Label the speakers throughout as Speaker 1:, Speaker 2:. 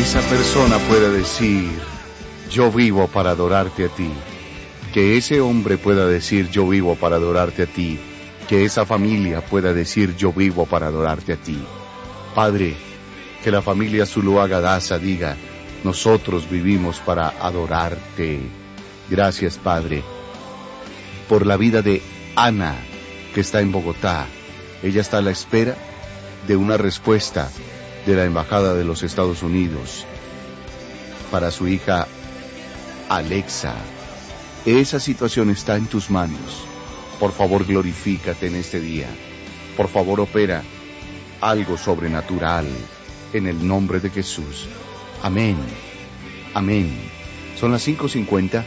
Speaker 1: esa persona pueda decir, yo vivo para adorarte a ti. Que ese hombre pueda decir, yo vivo para adorarte a ti. Que esa familia pueda decir, yo vivo para adorarte a ti. Padre, que la familia Zuluaga Daza diga, nosotros vivimos para adorarte. Gracias, Padre, por la vida de Ana, que está en Bogotá. Ella está a la espera de una respuesta de la Embajada de los Estados Unidos para su hija Alexa. Esa situación está en tus manos. Por favor, glorifícate en este día. Por favor, opera algo sobrenatural en el nombre de Jesús. Amén. Amén. Son las 5:50.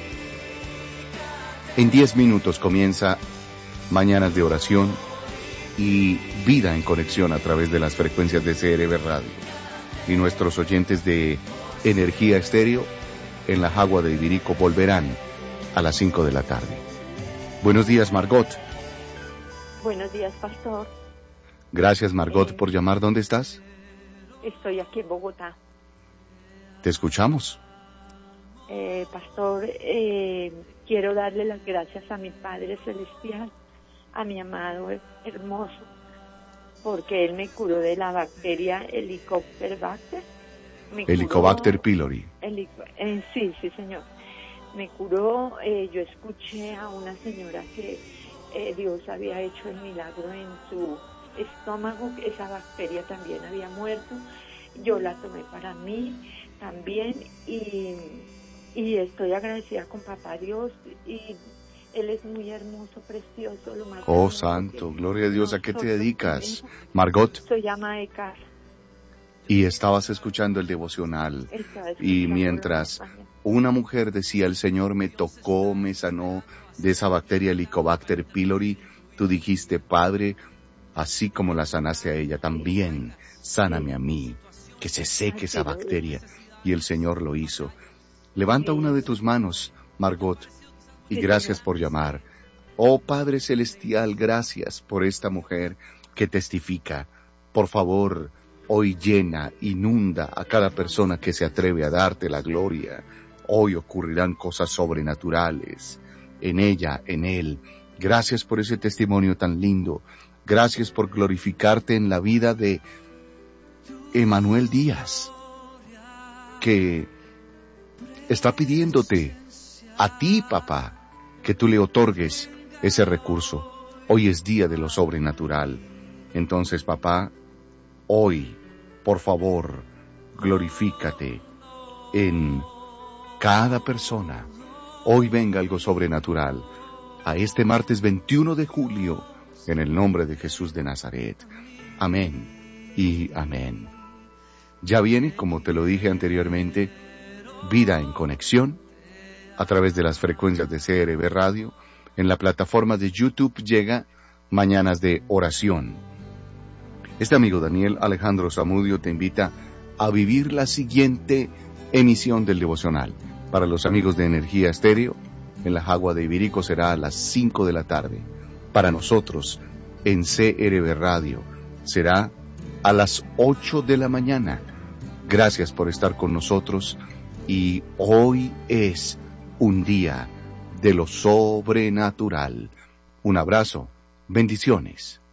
Speaker 1: En 10 minutos comienza Mañanas de Oración y Vida en Conexión a través de las frecuencias de CRB Radio. Y nuestros oyentes de Energía Estéreo en la Jagua de Ibirico volverán a las 5 de la tarde. Buenos días, Margot.
Speaker 2: Buenos días, pastor.
Speaker 1: Gracias, Margot, por llamar. ¿Dónde estás?
Speaker 2: Estoy aquí en Bogotá.
Speaker 1: Te escuchamos.
Speaker 2: Pastor, quiero darle las gracias a mi Padre Celestial, a mi amado hermoso, porque Él me curó de la bacteria Helicobacter.
Speaker 1: Helicobacter pylori.
Speaker 2: Sí, señor. Me curó. Yo escuché a una señora que Dios había hecho el milagro en su estómago. Esa bacteria también había muerto. Yo la tomé para mí también y estoy agradecida con Papá Dios, y Él es muy hermoso, precioso, lo más
Speaker 1: Oh, santo, gloria a Dios. ¿A qué te dedicas, Margot?
Speaker 2: Soy ama de casa.
Speaker 1: Y estabas escuchando el devocional, y mientras una mujer decía, el Señor me tocó, me sanó de esa bacteria Helicobacter pylori, tú dijiste, Padre, así como la sanaste a ella, también sáname a mí, que se seque esa bacteria. Y el Señor lo hizo. Levanta una de tus manos, Margot, y gracias por llamar. Oh Padre Celestial, gracias por esta mujer que testifica. Por favor, hoy llena, inunda a cada persona que se atreve a darte la gloria. Hoy ocurrirán cosas sobrenaturales en ella, en él. Gracias por ese testimonio tan lindo. Gracias por glorificarte en la vida de Emanuel Díaz, que está pidiéndote a ti, papá, que tú le otorgues ese recurso. Hoy es día de lo sobrenatural. Entonces, papá, hoy, por favor, glorifícate en cada persona. Hoy venga algo sobrenatural a este martes 21 de julio, en el nombre de Jesús de Nazaret. Amén y amén. Ya viene, como te lo dije anteriormente, Vida en Conexión a través de las frecuencias de CRB Radio. En la plataforma de YouTube llega Mañanas de Oración. Este amigo Daniel Alejandro Zamudio te invita a vivir la siguiente emisión del devocional. Para los amigos de Energía Estéreo, en la Jagua de Ibirico será a las 5 de la tarde. Para nosotros, en CRB Radio, será a las 8 de la mañana. Gracias por estar con nosotros, y hoy es un día de lo sobrenatural. Un abrazo, bendiciones.